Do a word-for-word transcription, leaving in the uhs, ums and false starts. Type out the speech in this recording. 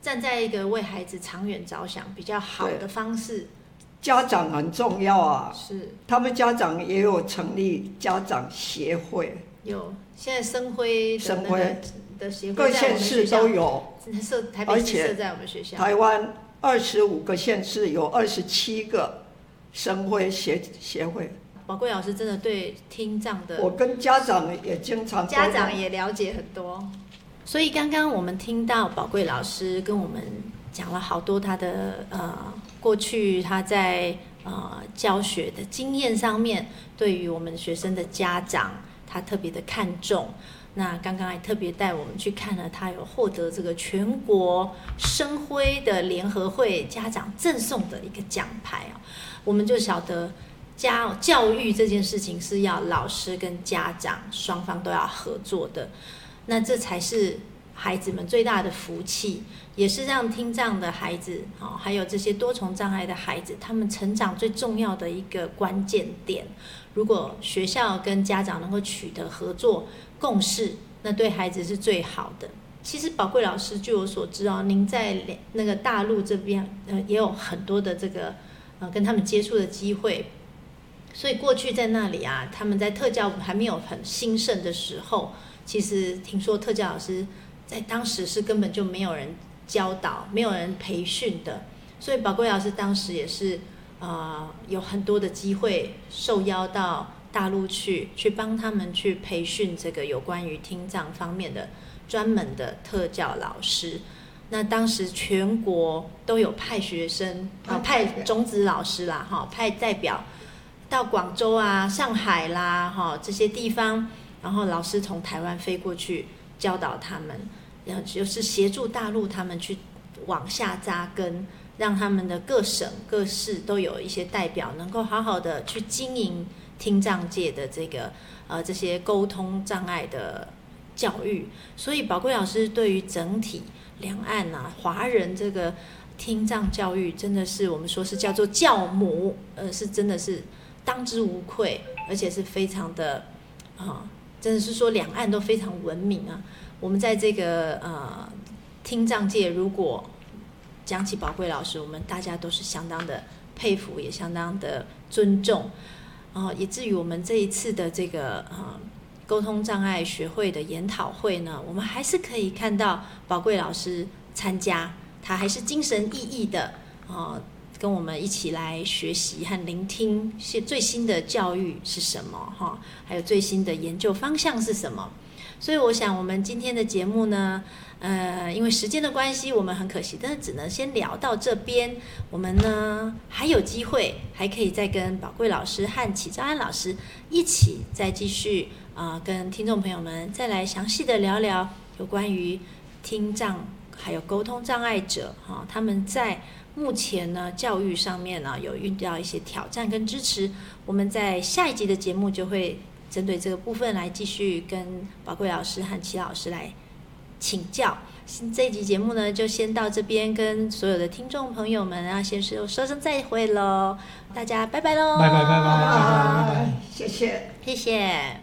站在一个为孩子长远着想比较好的方式。 家长很重要啊， 是，他们家长也有成立家长协会， 有，现在生辉的那个的协会各县市都有， 设台北市设在我们学校， 台湾二十五个县市有二十七个生辉协协会。 宝贵老师真的对听障的， 我跟家长也经常， 家长也了解很多，所以刚刚我们听到宝贵老师跟我们讲了好多他的呃过去他在呃教学的经验上面，对于我们学生的家长他特别的看重。那刚刚还特别带我们去看了他有获得这个全国生辉的联合会家长赠送的一个奖牌哦，我们就晓得家教育这件事情是要老师跟家长双方都要合作的，那这才是孩子们最大的福气，也是让听障的孩子，哦，还有这些多重障碍的孩子，他们成长最重要的一个关键点。如果学校跟家长能够取得合作共识，那对孩子是最好的。其实宝贵老师据我所知哦，您在那个大陆这边，呃，也有很多的这个呃跟他们接触的机会。所以过去在那里啊，他们在特教还没有很兴盛的时候，其实听说特教老师在当时是根本就没有人教导，没有人培训的。所以宝贵老师当时也是呃有很多的机会受邀到大陆去，去帮他们去培训这个有关于听障方面的专门的特教老师。那当时全国都有派学生，啊，派种子老师啦，哈，派代表到广州啊、上海啦，哈，这些地方，然后老师从台湾飞过去教导他们，然后就是协助大陆他们去往下扎根，让他们的各省各市都有一些代表能够好好的去经营听障界的这个呃这些沟通障碍的教育。所以宝贵老师对于整体两岸啊华人这个听障教育，真的是我们说是叫做教母，呃，是真的是当之无愧，而且是非常的啊，真的是说两岸都非常文明啊。我们在这个呃听障界，如果讲起宝贵老师，我们大家都是相当的佩服，也相当的尊重啊，以至于我们这一次的这个呃沟通障碍学会的研讨会呢，我们还是可以看到宝贵老师参加，他还是精神奕奕的啊。跟我们一起来学习和聆听最新的教育是什么哈，还有最新的研究方向是什么。所以我想我们今天的节目呢，呃，因为时间的关系，我们很可惜，但是只能先聊到这边。我们呢还有机会，还可以再跟宝贵老师和启昭安老师一起再继续啊、呃，跟听众朋友们再来详细的聊聊有关于听障还有沟通障碍者哈，他们在目前呢，教育上面呢有遇到一些挑战跟支持，我们在下一集的节目就会针对这个部分来继续跟宝贵老师和齐老师来请教。这一集节目呢就先到这边，跟所有的听众朋友们啊，先说说声再会喽，大家拜拜喽， 拜拜拜拜拜拜拜拜， 谢谢， 谢谢。